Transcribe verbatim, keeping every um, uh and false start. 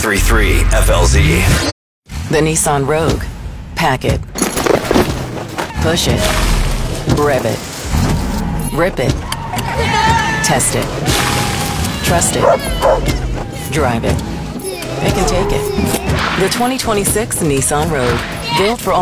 three F L Z. The Nissan Rogue. Pack it. Push it. Rev it. Rip it. Test it. Trust it. Drive it. It can take it. The twenty twenty-six Nissan Rogue. Built for all